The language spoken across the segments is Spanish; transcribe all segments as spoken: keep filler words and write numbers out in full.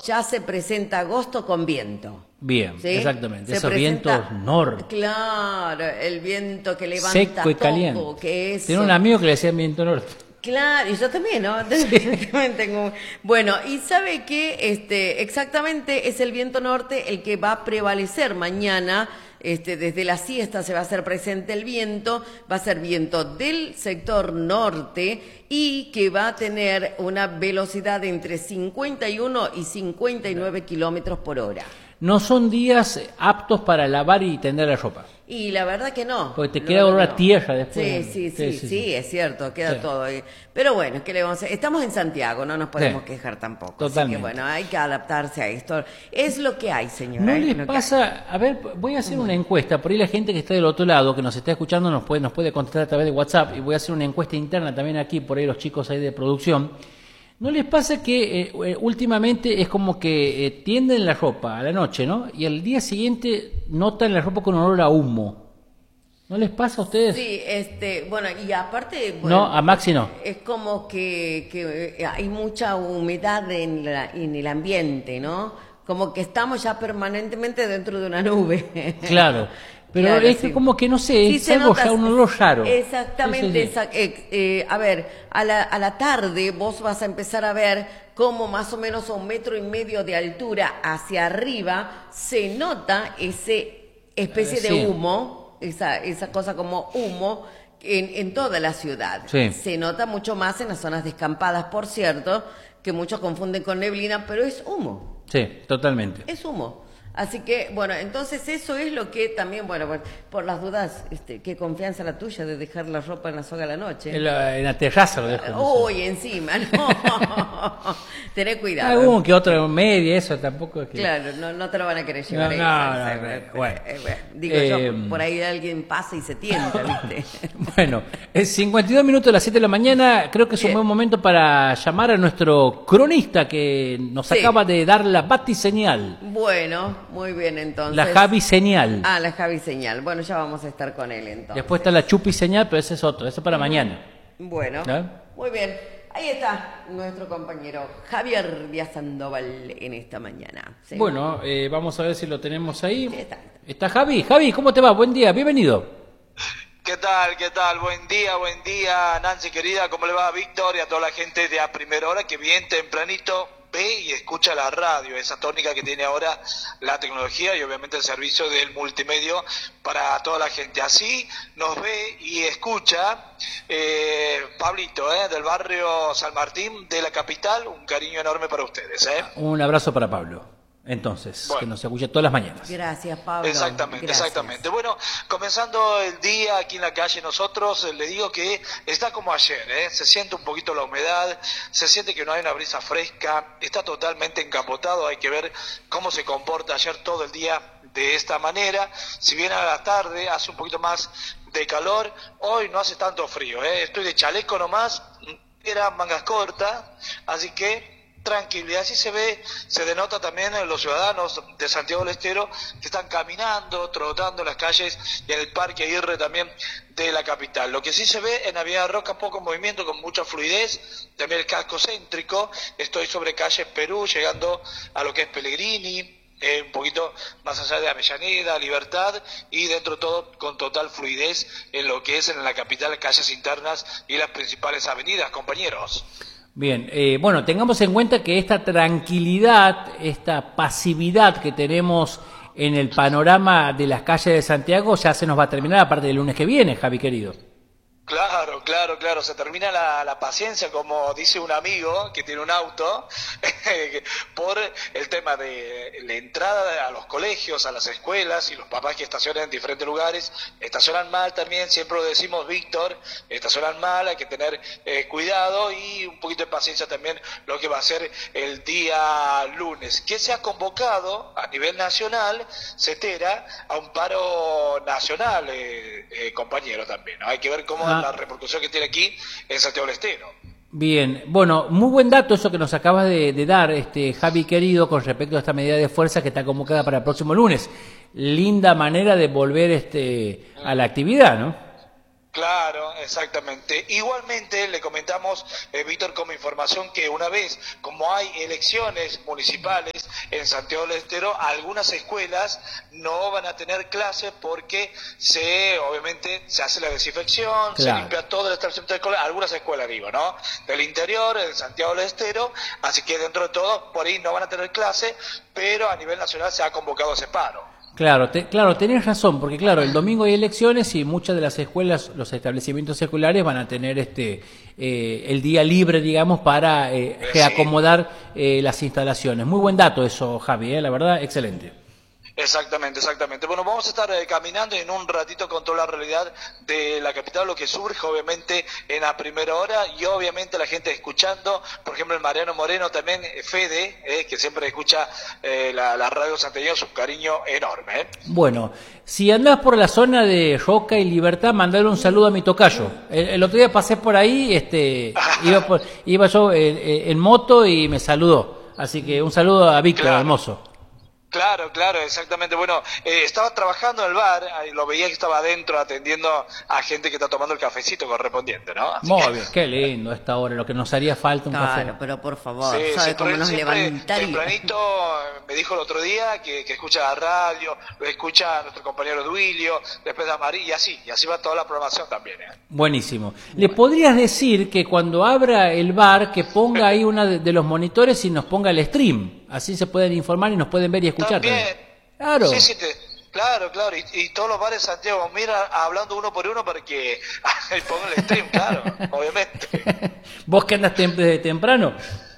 ya se presenta agosto con viento. Bien, ¿sí? exactamente. Se Esos presenta, vientos norte. Claro, el viento que levanta Seco y todo, caliente. que es... Tiene un amigo que le decía viento norte. Claro, y yo también, ¿no? Sí. Tengo... Bueno, y sabe que este, exactamente es el viento norte el que va a prevalecer mañana. Este, desde la siesta se va a hacer presente el viento, va a ser viento del sector norte y que va a tener una velocidad de entre cincuenta y uno y cincuenta y nueve kilómetros por hora. No son días aptos para lavar y tender la ropa. Y la verdad que no. Porque te queda olor a no. tierra después. Sí, sí, sí, sí, Sí, sí, sí, sí. es cierto, queda Sí. todo ahí. Pero bueno, ¿qué le vamos a hacer? Estamos en Santiago, no nos podemos Sí. quejar tampoco. Totalmente. Así que bueno, hay que adaptarse a esto. Es lo que hay, señora. ¿No es les lo que pasa? A ver, voy a hacer una encuesta. Por ahí la gente que está del otro lado, que nos está escuchando, nos puede, nos puede contestar a través de WhatsApp. Y voy a hacer una encuesta interna también aquí, por ahí los chicos ahí de producción. ¿No les pasa que eh, últimamente es como que eh, tienden la ropa a la noche, ¿no? Y al día siguiente notan la ropa con olor a humo? ¿No les pasa a ustedes? Sí, este, bueno, y aparte... Bueno, No, a Maxi no. es como que, que hay mucha humedad en, la, en el ambiente, ¿no? Como que estamos ya permanentemente dentro de una nube. Claro. Pero Claro, es sí. que como que no sé, Sí es se algo nota, ya un olor raro. Exactamente. Sí, sí, sí. Esa- eh, eh, a ver, a la, a la tarde vos vas a empezar a ver cómo más o menos a un metro y medio de altura hacia arriba se nota ese especie Eh, de sí. humo, esa, esa cosa como humo en, en toda la ciudad. Sí. Se nota mucho más en las zonas descampadas, por cierto, que muchos confunden con neblina, pero es humo. Sí, totalmente. Es humo. Así que, bueno, entonces eso es lo que también, bueno, por, por las dudas, este, qué confianza la tuya de dejar la ropa en la soga a la noche. En la, en la terraza lo dejo. no sé. Uy, encima, no. Tené cuidado. Algún que otro media, eso tampoco es que... Claro, no, no te lo van a querer llevar. No, esa, no, esa, no, eh, bueno. eh, bueno, digo Eh, yo, por ahí alguien pasa y se tienta, ¿viste? Bueno, es cincuenta y dos minutos de las siete de la mañana. Creo que es un Bien. buen momento para llamar a nuestro cronista que nos Sí. acaba de dar la batiseñal. Bueno, muy bien, entonces. La Javi señal. Ah, la Javi señal. Bueno, ya vamos a estar con él entonces. Después está la Chupi señal, pero ese es otro. Ese es para mañana. Bueno, ¿Eh? muy bien. Ahí está nuestro compañero Javier Díaz Sandoval en esta mañana. Sí. Bueno, eh, vamos a ver si lo tenemos ahí. Sí, está. Está Javi. Javi, ¿cómo te va? Buen día, bienvenido. ¿Qué tal? ¿Qué tal? Buen día, buen día, Nancy querida. ¿Cómo le va a Víctor y a toda la gente de A Primera Hora que bien tempranito ve y escucha la radio? Esa tónica que tiene ahora la tecnología y obviamente el servicio del multimedio para toda la gente. Así nos ve y escucha eh, Pablito, eh, del barrio San Martín de la capital. Un cariño enorme para ustedes. Eh. Un abrazo para Pablo. Entonces, Bueno. que nos escucha todas las mañanas. Gracias, Pablo. Exactamente, Gracias. exactamente. Bueno, comenzando el día aquí en la calle nosotros, eh, le digo que está como ayer, ¿eh? Se siente un poquito la humedad, se siente que no hay una brisa fresca, está totalmente encapotado, hay que ver cómo se comporta ayer todo el día de esta manera. Si bien a la tarde hace un poquito más de calor, hoy no hace tanto frío, ¿eh? Estoy de chaleco nomás, era mangas cortas, así que tranquilidad. Así se ve, se denota también en los ciudadanos de Santiago del Estero que están caminando, trotando en las calles y en el Parque Aguirre también de la capital. Lo que sí se ve en Avenida Roca, poco movimiento, con mucha fluidez, también el casco céntrico. Estoy sobre calle Perú, llegando a lo que es Pellegrini, eh, un poquito más allá de Avellaneda, Libertad, y dentro de todo con total fluidez en lo que es en la capital, calles internas y las principales avenidas, compañeros. Bien, eh, bueno, tengamos en cuenta que esta tranquilidad, esta pasividad que tenemos en el panorama de las calles de Santiago ya se nos va a terminar a partir del lunes que viene, Javi querido. Claro, claro, claro, se termina la, la paciencia, como dice un amigo que tiene un auto, por el tema de la entrada a los colegios, a las escuelas, y los papás que estacionan en diferentes lugares, estacionan mal también, siempre lo decimos, Víctor, estacionan mal, hay que tener eh, cuidado y un poquito de paciencia también lo que va a ser el día lunes, que se ha convocado a nivel nacional, CETERA, a un paro nacional, eh, eh, compañero también, ¿no? Hay que ver cómo Ah. la repercusión que tiene aquí en Santiago del Estero. Bien, bueno, muy buen dato eso que nos acabas de, de dar, este Javi querido, con respecto a esta medida de fuerza que está convocada para el próximo lunes. Linda manera de volver este a la actividad, ¿no? Claro, exactamente. Igualmente le comentamos, eh, Víctor, como información que una vez, como hay elecciones municipales en Santiago del Estero, algunas escuelas no van a tener clases porque se, obviamente, se hace la desinfección, Claro. se limpia todo el establecimiento escolar, algunas escuelas digo, ¿no? Del interior, en Santiago del Estero, así que dentro de todo, por ahí no van a tener clases, pero a nivel nacional se ha convocado ese paro. Claro, te- claro, tenés razón, porque claro, el domingo hay elecciones y muchas de las escuelas, los establecimientos escolares van a tener este eh, el día libre, digamos, para eh, Sí. reacomodar eh, las instalaciones. Muy buen dato eso, Javi, eh, la verdad, excelente. Exactamente, exactamente. Bueno, vamos a estar eh, caminando y en un ratito con toda la realidad de la capital, lo que surge obviamente en la primera hora y obviamente la gente escuchando, por ejemplo el Mariano Moreno también, eh, Fede, eh, que siempre escucha eh, la, la radio santiagueña, un cariño enorme. Eh. Bueno, si andás por la zona de Roca y Libertad, mandale un saludo a mi tocayo. El, el otro día pasé por ahí, este, iba, por- iba yo en, en moto y me saludó. Así que un saludo a Víctor, Claro. hermoso. Claro, claro, exactamente. Bueno, eh, estaba trabajando en el bar, ahí lo veía que estaba adentro atendiendo a gente que está tomando el cafecito correspondiente, ¿no? Así Muy que- bien, qué lindo a esta hora, lo que nos haría falta un Claro, café. pero por favor, Sí, ¿sabe sí, cómo pero él nos siempre levantaría? tempranito eh, me dijo el otro día que, que escucha la radio, lo escucha a nuestro compañero Duilio, después a María, y así, y así va toda la programación también. ¿eh? Buenísimo. ¿Le podrías decir que cuando abra el bar, que ponga ahí una de, de los monitores y nos ponga el stream? Así se pueden informar y nos pueden ver y escuchar. También, Claro. sí, sí, te- claro, claro, y, y todos los bares de Santiago, mira, hablando uno por uno para que pongan el stream, claro, obviamente. ¿Vos que andas tem- desde temprano?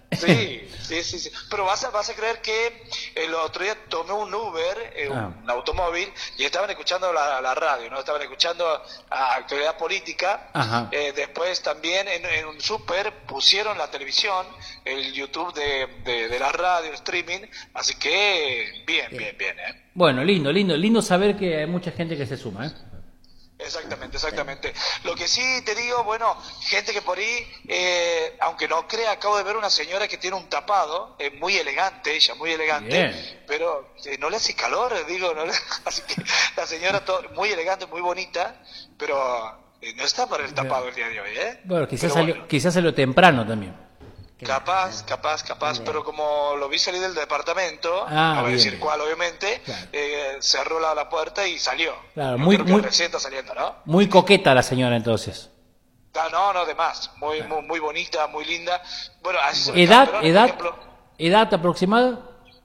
Sí, sí, sí, sí. Pero vas a, vas a creer que el otro día tomé un Uber, eh, Ah. un automóvil, y estaban escuchando la, la radio, ¿no? Estaban escuchando a actualidad política. Ajá. Eh, después también en, en un súper pusieron la televisión, el YouTube de, de, de la radio, el streaming. Así que bien, bien, bien, ¿eh? Bueno, lindo, lindo, lindo saber que hay mucha gente que se suma, ¿eh? Exactamente, exactamente. Lo que sí te digo, bueno, gente que por ahí, eh, aunque no crea, acabo de ver una señora que tiene un tapado, eh, muy elegante, ella muy elegante, Bien. pero eh, no le hace calor, digo, no le- así que la señora to- muy elegante, muy bonita, pero eh, no está para el tapado el día de hoy, ¿eh? Bueno, quizás Pero salió, bueno, quizás salió temprano también. capaz, capaz, capaz, pero como lo vi salir del departamento, Ah, no voy a bien, decir bien. cuál, obviamente, Claro. eh, cerró la, la puerta y salió. Claro, Yo muy- creo que muy- recién está saliendo, ¿no? Muy coqueta la señora entonces. Ah, no, no, de más. Muy, muy, muy bonita, muy linda. Bueno, así se ve ¿Edad, Calderón, por edad, ejemplo. edad aproximada?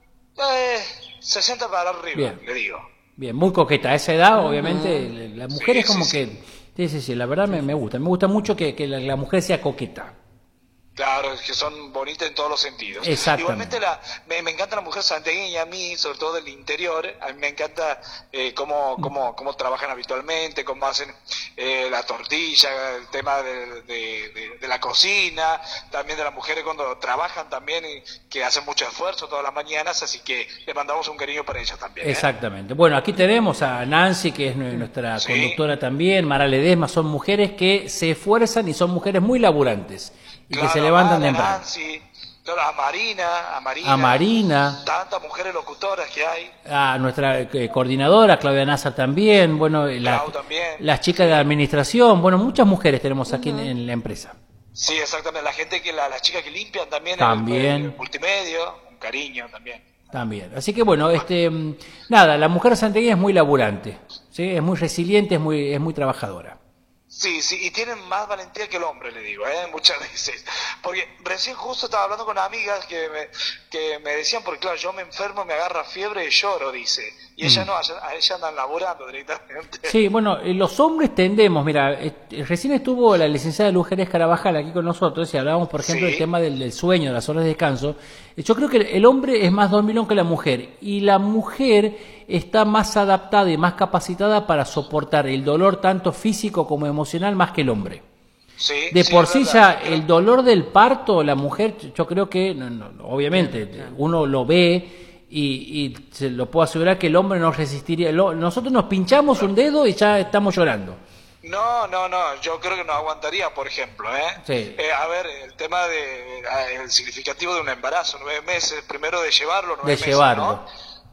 Eh, sesenta para arriba, Bien. le digo. Bien, muy coqueta. A esa edad, obviamente, la mujer Sí, es como sí, que... Sí, sí, sí, la verdad me, me gusta. Me gusta mucho que, que la, la mujer sea coqueta. Claro, es que son bonitas en todos los sentidos. Exactamente. Igualmente la, me, me encanta la mujer santiagueña, a mí, sobre todo del interior, a mí me encanta eh, cómo, cómo, cómo trabajan habitualmente, cómo hacen eh, la tortilla, el tema de, de, de- de la cocina, también de las mujeres cuando trabajan también, y que hacen mucho esfuerzo todas las mañanas, así que le mandamos un cariño para ellas también. ¿eh? Exactamente. Bueno, aquí tenemos a Nancy, que es nue- nuestra Sí. conductora también, Mara Ledesma, son mujeres que se esfuerzan y son mujeres muy laburantes y Claro, que se levantan Mara, temprano. Nancy, claro, a Marina, a Marina, A Marina, tantas mujeres locutoras que hay. a nuestra eh, coordinadora, Claudia Nazar también, bueno, la- Clau también. las chicas de la administración, bueno, muchas mujeres tenemos aquí en, en la empresa. Sí, exactamente, la gente que, la, las chicas que limpian también, También. el, el multimedio, un cariño también. También. Así que bueno, este mm, nada, la mujer santiagueña es muy laburante, ¿sí? Es muy resiliente, es muy, es muy trabajadora. Sí, sí, y tienen más valentía que el hombre, le digo, ¿eh? Muchas veces. Porque recién justo estaba hablando con amigas que me, que me decían, porque claro, yo me enfermo, me agarra fiebre y lloro, dice. Y ella no, ella, a ella andan laburando directamente. Sí, bueno, eh, los hombres tendemos, mira, eh, recién estuvo la licenciada Luz Jerez Carabajal aquí con nosotros y hablábamos, por ejemplo, Sí. del tema del, del sueño, de las horas de descanso. Eh, Yo creo que el, el hombre es más dormilón que la mujer y la mujer está más adaptada y más capacitada para soportar el dolor tanto físico como emocional más que el hombre. Sí, De sí, por es sí verdad. ya el dolor del parto, la mujer, yo creo que, no, no, obviamente, uno lo ve y, y se lo puedo asegurar que el hombre no resistiría. Lo- nosotros nos pinchamos un dedo y ya estamos llorando. No, no, no, yo creo que no aguantaría, por ejemplo, ¿eh? Sí. Eh, a ver, el tema de, eh, el significativo de un embarazo, nueve meses, primero de llevarlo, nueve De meses, llevarlo. ¿no?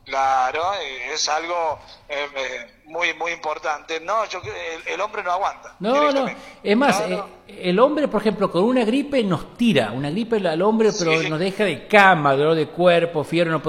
Claro, eh, es algo eh, eh, muy muy importante. No, yo creo el, el hombre no aguanta. No, no, directamente. es más, No, no. eh, el hombre, por ejemplo, con una gripe nos tira, una gripe al hombre, pero Sí. nos deja de cama, dolor de cuerpo, fiebre, no